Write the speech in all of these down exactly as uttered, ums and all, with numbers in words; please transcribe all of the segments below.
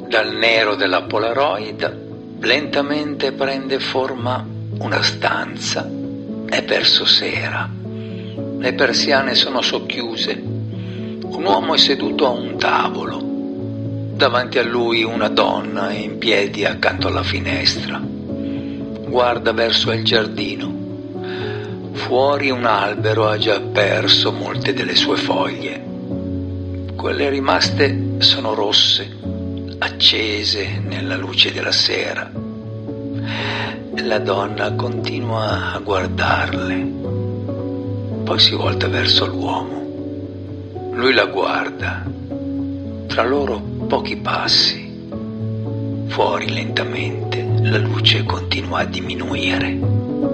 Dal nero della Polaroid lentamente prende forma una stanza. È verso sera. Le persiane sono socchiuse. Un uomo è seduto a un tavolo. Davanti a lui una donna è in piedi accanto alla finestra. Guarda verso il giardino. Fuori un albero ha già perso molte delle sue foglie. Quelle rimaste sono rosse, accese nella luce della sera. La donna continua a guardarle, poi si volta verso l'uomo. Lui la guarda, tra loro pochi passi. Fuori lentamente la luce continua a diminuire.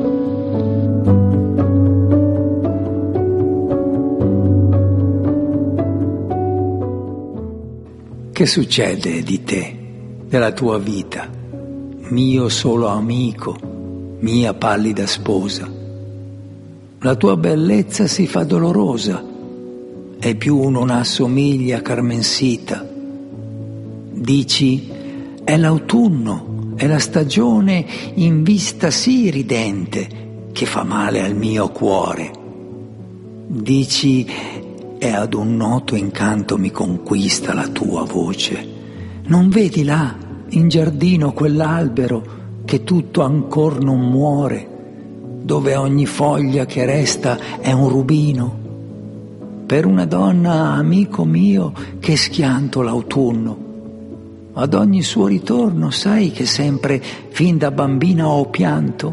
Che succede di te, della tua vita, mio solo amico, mia pallida sposa? La tua bellezza si fa dolorosa e più non assomiglia a Carmensita. Dici, è l'autunno, è la stagione in vista sì ridente che fa male al mio cuore. Dici, e ad un noto incanto mi conquista la tua voce. Non vedi là, in giardino, quell'albero che tutto ancor non muore, dove ogni foglia che resta è un rubino? Per una donna, amico mio, che schianto l'autunno. Ad ogni suo ritorno sai che sempre fin da bambina ho pianto?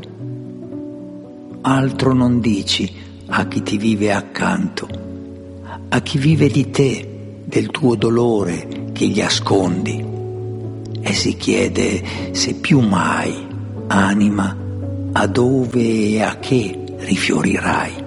Altro non dici a chi ti vive accanto, a chi vive di te, del tuo dolore che gli ascondi, e si chiede se più mai, anima, a dove e a che rifiorirai.